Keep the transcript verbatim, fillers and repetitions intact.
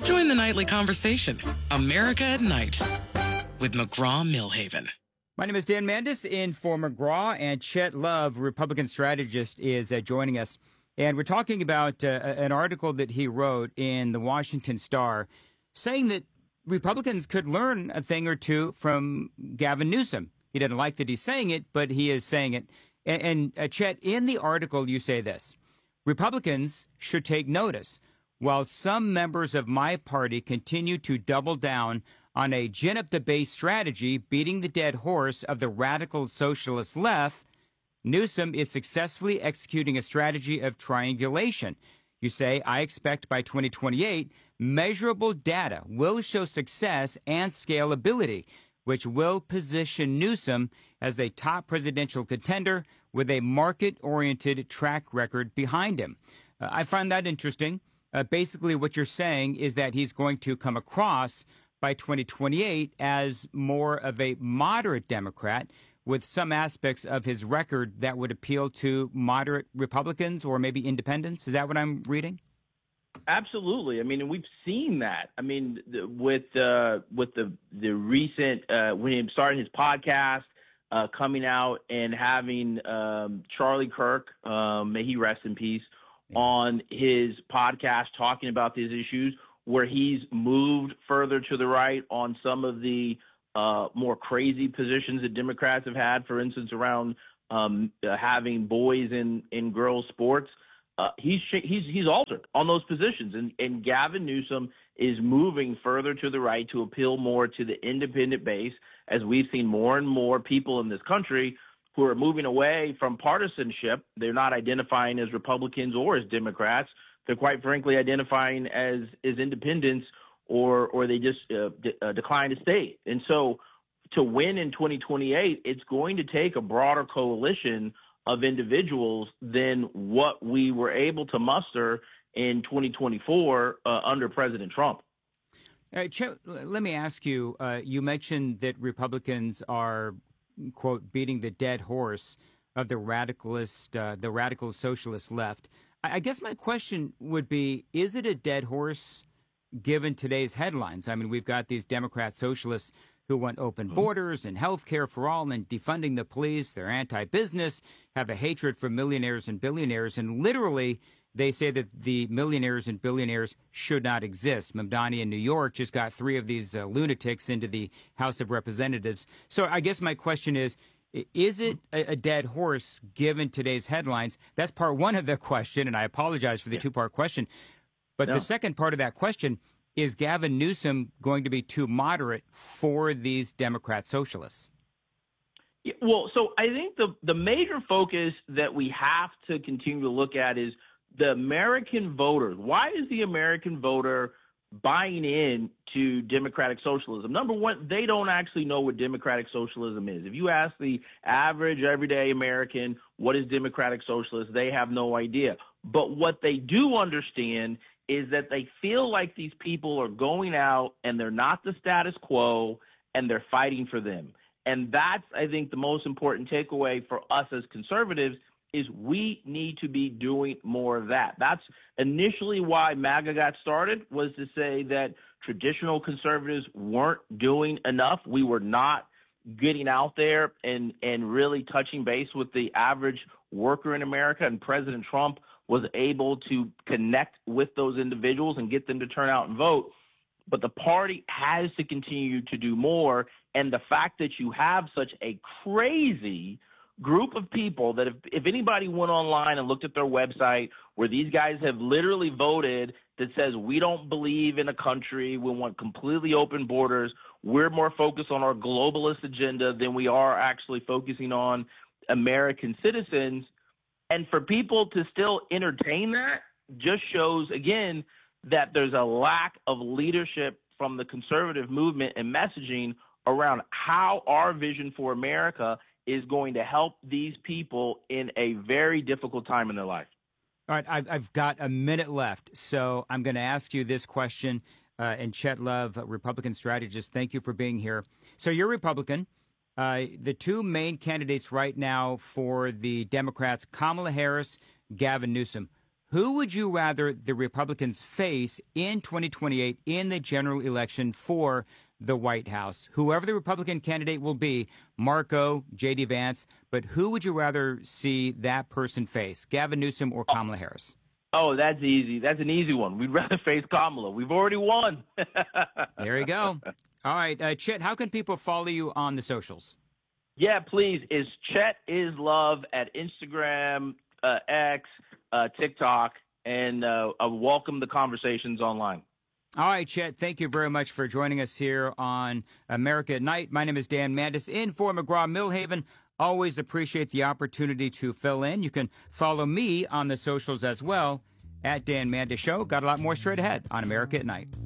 Join the nightly conversation, America at Night, with McGraw-Milhaven. My name is Dan Mandis in for McGraw, and Chet Love, Republican strategist, is uh, joining us. And we're talking about uh, an article that he wrote in the Washington Star saying that Republicans could learn a thing or two from Gavin Newsom. He doesn't like that he's saying it, but he is saying it. And, and uh, Chet, in the article, you say this: Republicans should take notice. While some members of my party continue to double down on a gin up the base strategy, beating the dead horse of the radical socialist left, Newsom is successfully executing a strategy of triangulation. You say, I expect by twenty twenty-eight, measurable data will show success and scalability, which will position Newsom as a top presidential contender with a market-oriented track record behind him. Uh, I find that interesting. Uh, basically, what you're saying is that he's going to come across by twenty twenty-eight as more of a moderate Democrat with some aspects of his record that would appeal to moderate Republicans or maybe independents. Is that what I'm reading? Absolutely. I mean, and we've seen that. I mean, the, with uh, with the the recent uh, when he started his podcast, uh, coming out and having um, Charlie Kirk, um, may he rest in peace, yeah. on his podcast talking about these issues, where he's moved further to the right on some of the uh, more crazy positions that Democrats have had, for instance, around um, uh, having boys in, in girls' sports. Uh, he's he's he's altered on those positions, and, and Gavin Newsom is moving further to the right to appeal more to the independent base, as we've seen more and more people in this country who are moving away from partisanship. They're not identifying as Republicans or as Democrats. They're quite frankly identifying as, as independents, or or they just uh, de- uh, decline to state. And so to win in twenty twenty-eight, it's going to take a broader coalition of individuals than what we were able to muster in twenty twenty-four uh, under President Trump. All right, Chet, let me ask you, uh, you mentioned that Republicans are, quote, beating the dead horse of the radicalist, uh, the radical socialist left. I guess my question would be, is it a dead horse given today's headlines? I mean, we've got these Democrat socialists who want open borders and health care for all and defunding the police. They're anti-business, have a hatred for millionaires and billionaires. And literally, they say that the millionaires and billionaires should not exist. Mamdani in New York just got three of these uh, lunatics into the House of Representatives. So I guess my question is, is it a dead horse given today's headlines? That's part one of the question, and I apologize for the yeah. two-part question. But no. the second part of that question, is Gavin Newsom going to be too moderate for these Democrat socialists? Yeah, well, so I think the, the major focus that we have to continue to look at is the American voters. Why is the American voter buying in to democratic socialism? Number one, they don't actually know what democratic socialism is. If you ask the average everyday American, what is democratic socialism, they have no idea. But what they do understand is that they feel like these people are going out and they're not the status quo and they're fighting for them. And that's, I think, the most important takeaway for us as conservatives is we need to be doing more of that. That's initially why MAGA got started, was to say that traditional conservatives weren't doing enough. We were not getting out there and, and really touching base with the average worker in America. And President Trump was able to connect with those individuals and get them to turn out and vote. But the party has to continue to do more. And the fact that you have such a crazy group of people that if, if anybody went online and looked at their website where these guys have literally voted that says we don't believe in a country, we want completely open borders, we're more focused on our globalist agenda than we are actually focusing on American citizens. And for people to still entertain that just shows, again, that there's a lack of leadership from the conservative movement and messaging around how our vision for America is going to help these people in a very difficult time in their life. All right, I've, I've got a minute left, so I'm going to ask you this question. Uh, and Chet Love, Republican strategist, thank you for being here. So you're Republican. Uh, the two main candidates right now for the Democrats, Kamala Harris, Gavin Newsom. Who would you rather the Republicans face in twenty twenty-eight in the general election for the White House? Whoever the Republican candidate will be, Marco, J D. Vance, but who would you rather see that person face, Gavin Newsom or Kamala Harris? Oh, that's easy. That's an easy one. We'd rather face Kamala. We've already won. There you go. All right, uh, Chet, how can people follow you on the socials? Yeah, please. Is Chet is Love at Instagram, uh, X, uh, TikTok, and uh, I welcome the conversations online. All right, Chet, thank you very much for joining us here on America at Night. My name is Dan Mandis, in for McGraw-Milhaven. Always appreciate the opportunity to fill in. You can follow me on the socials as well, at Dan Mandis Show. Got a lot more straight ahead on America at Night.